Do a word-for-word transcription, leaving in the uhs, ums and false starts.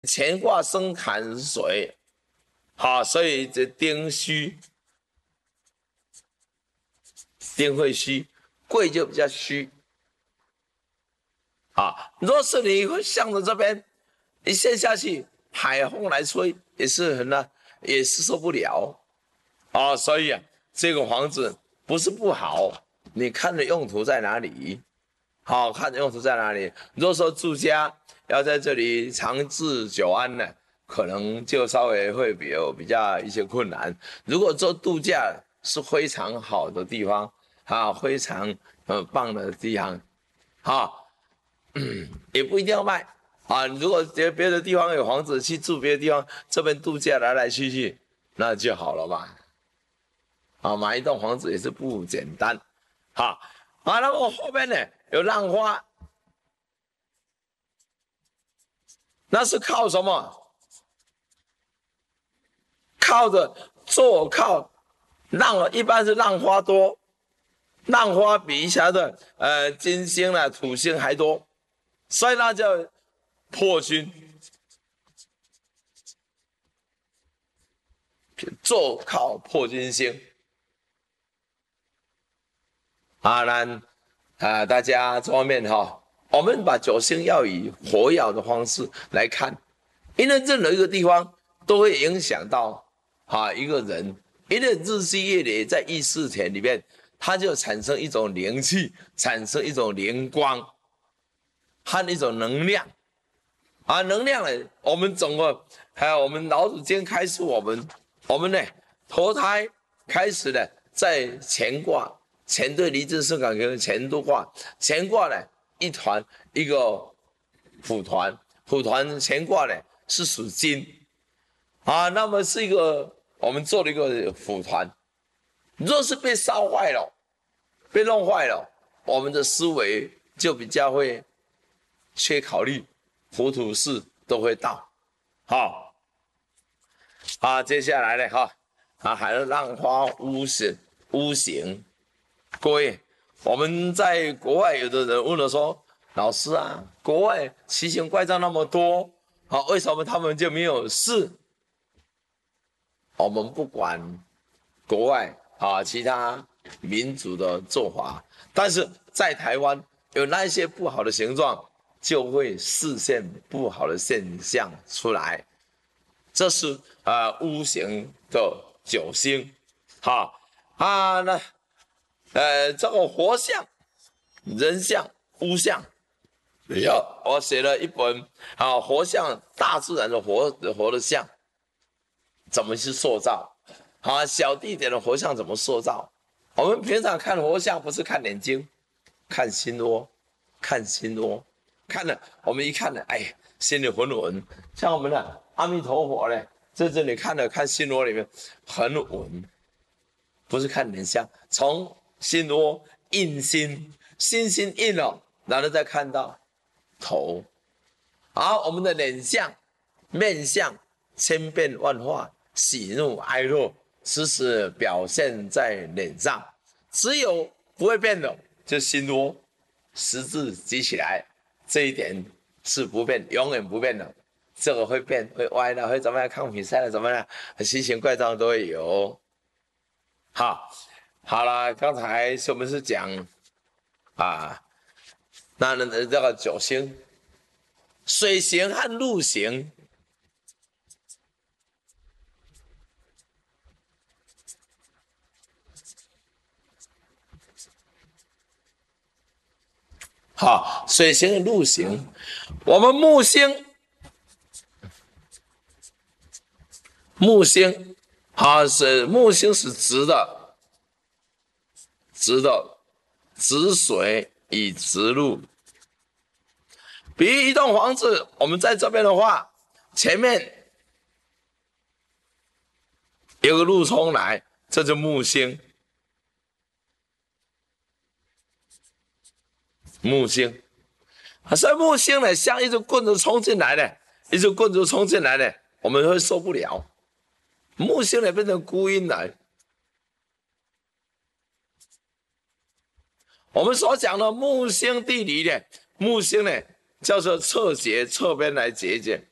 乾卦生坎水，好，所以这丁虚，丁会虚，贵就比较虚。啊，若是你会向着这边一陷下去，海风来吹也是很难，也是受不了。啊，所以啊，这个房子不是不好，你看的用途在哪里？好，看的用途在哪里？如果说住家要在这里长治久安呢，可能就稍微会比有比较一些困难。如果做度假是非常好的地方，啊，非常呃棒的地方，啊，嗯，也不一定要卖啊。如果觉得别的地方有房子去住，别的地方这边度假来来去去，那就好了嘛。啊，买一栋房子也是不简单，哈啊。那么后面呢有浪花，那是靠什么？靠着坐靠浪，一般是浪花多，浪花比一下的呃金星啦、土星还多，所以那叫破军。坐靠破军星。啊，那啊，大家这方面哈、哦，我们把九星要以活跃的方式来看，因为任何一个地方都会影响到啊一个人，因为日积月累在意识田里面，它就产生一种灵气，产生一种灵光和一种能量啊，能量呢，我们整个还有我们老祖先开始我们，我们呢投胎开始呢在乾卦。乾对离震巳坎艮乾都卦，乾卦呢一团一个蒲团，蒲团乾卦呢是属金啊，那么是一个我们做了一个蒲团，若是被烧坏了，被弄坏了，我们的思维就比较会缺考虑，糊涂事都会到，好，啊，接下来呢哈啊，还有浪花屋形屋形。各位，我们在国外有的人问了说：“老师啊，国外奇形怪状那么多，啊，为什么他们就没有事？”我们不管国外啊其他民族的做法，但是在台湾有那些不好的形状，就会视现不好的现象出来。这是啊屋形的九星，好啊那。呃，这个活象、人象、物象，有我写了一本啊，活象大自然的活活的象，怎么去塑造？啊，小地点的活象怎么塑造？我们平常看活象不是看眼睛，看心窝，看心窝，看了我们一看呢，哎，心里浑稳。像我们的阿弥陀佛呢，在这里看了看心窝里面很稳，不是看脸相，从心窝印心，心心印了，然后再看到头。好，我们的脸相、面相千变万化，喜怒哀乐时时表现在脸上。只有不会变的，就心窝，十字举起来，这一点是不变，永远不变的。这个会变，会歪的，会怎么样？看比赛了怎么样？奇形怪状都会有。好。好了，刚才我们是讲啊，那那这个九星，水星和陆星，好，水星和陆星，我们木星，木星，好是木星是直的。直的，直水以直路。比如一栋房子，我们在这边的话，前面有个路冲来，这就木星。木星，所以木星呢，像一只棍子冲进来的，一只棍子冲进来的，我们会受不了。木星呢变成孤阴来。我们所讲的木星地理呢，木星呢叫做侧斜侧边来结解，